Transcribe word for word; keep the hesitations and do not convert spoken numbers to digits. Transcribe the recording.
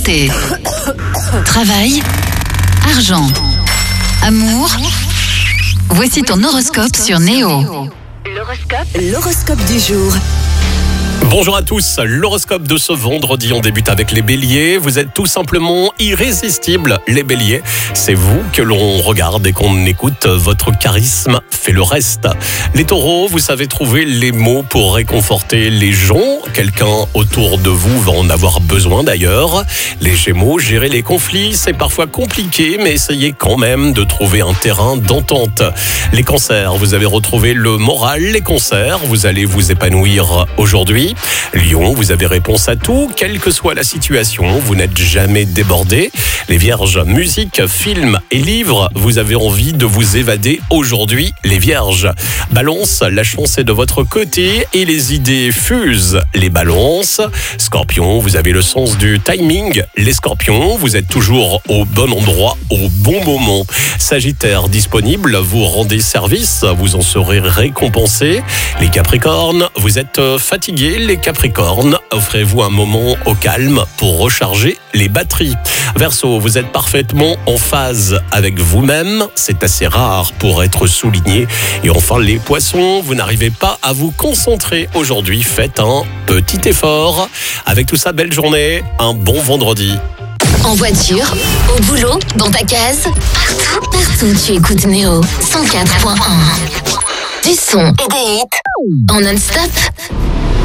Santé, travail, argent, amour. Voici ton horoscope sur Néo. L'horoscope, l'horoscope du jour. Bonjour à tous, l'horoscope de ce vendredi, on débute avec les béliers. Vous êtes tout simplement irrésistibles, les béliers. C'est vous que l'on regarde et qu'on écoute, votre charisme fait le reste. Les taureaux, vous savez trouver les mots pour réconforter les gens. Quelqu'un autour de vous va en avoir besoin d'ailleurs. Les gémeaux, gérer les conflits, c'est parfois compliqué, mais essayez quand même de trouver un terrain d'entente. Les cancers, vous avez retrouvé le moral. Les concerts, vous allez vous épanouir aujourd'hui. Lion, vous avez réponse à tout, quelle que soit la situation, vous n'êtes jamais débordé. Les vierges, musique, films et livres, vous avez envie de vous évader aujourd'hui, les vierges. Balance, la chance est de votre côté et les idées fusent, les balances. Scorpion, vous avez le sens du timing, les scorpions, vous êtes toujours au bon endroit, au bon moment. Sagittaire, disponible, vous rendez service, vous en serez récompensé. Les capricornes, vous êtes fatigués. Les Capricornes, offrez-vous un moment au calme pour recharger les batteries. Verseau, vous êtes parfaitement en phase avec vous-même, c'est assez rare pour être souligné. Et enfin les Poissons, vous n'arrivez pas à vous concentrer aujourd'hui, faites un petit effort. Avec tout ça, belle journée, un bon vendredi. En voiture, au boulot, dans ta case, partout, partout tu écoutes Néo cent quatre point un. Du son et des hits en non-stop.